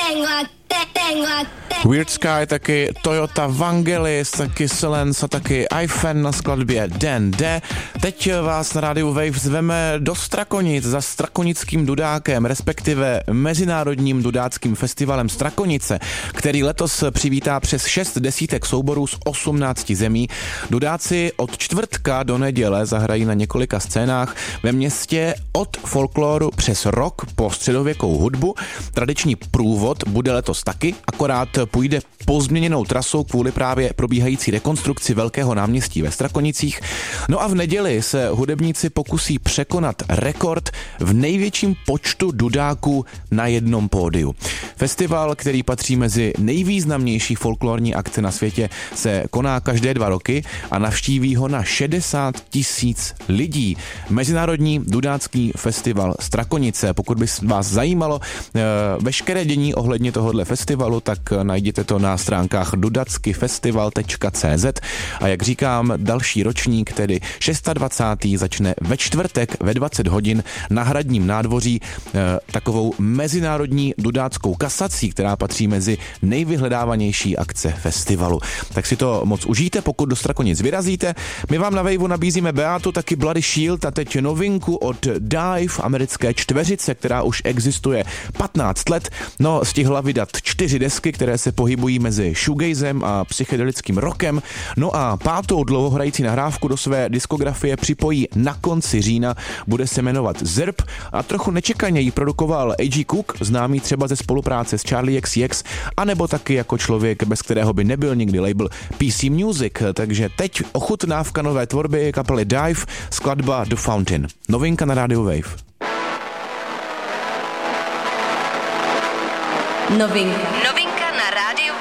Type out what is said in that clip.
Weird Sky, taky Toyota Vangelis, taky Silence a taky iFan na skladbě Den D. Teď vás na rádiu Wave zveme do Strakonic za strakonickým dudákem, respektive Mezinárodním dudáckým festivalem Strakonice, který letos přivítá přes 6 desítek souborů z 18 zemí. Dudáci od čtvrtka do neděle zahrají na několika scénách ve městě od folkloru přes rock po středověkou hudbu. Tradiční průvod bude letos taky, akorát půjde pozměněnou trasou kvůli právě probíhající rekonstrukci Velkého náměstí ve Strakonicích. No a v neděli se hudebníci pokusí překonat rekord v největším počtu dudáků na jednom pódiu. Festival, který patří mezi nejvýznamnější folklorní akce na světě, se koná každé 2 roky a navštíví ho na 60 000 lidí. Mezinárodní dudácký festival Strakonice. Pokud by vás zajímalo veškeré dění ohledně tohohle festivalu, tak najděte to na stránkách dudackifestival.cz a jak říkám, další ročník, tedy 26. začne ve čtvrtek ve 20 hodin na Hradním nádvoří takovou mezinárodní dudáckou kasací, která patří mezi nejvyhledávanější akce festivalu. Tak si to moc užijte, pokud do Strakonic vyrazíte. My vám na Waveu nabízíme Beatu, taky Bloody Shield a teď novinku od Dive, americké čtveřice, která už existuje 15 let. No, stihla vydat 4 desky, které se pohybují mezi shoegazem a psychedelickým rockem. No a 5. dlouhohrající nahrávku do své diskografie připojí na konci října, bude se jmenovat Zerb a trochu nečekaně ji produkoval A.G. Cook, známý třeba ze spolupráce s Charlie XCX, anebo taky jako člověk, bez kterého by nebyl nikdy label PC Music. Takže teď ochutnávka nové tvorby kapely Dive, skladba The Fountain. Novinka na rádiu Wave. Novinka na rádiu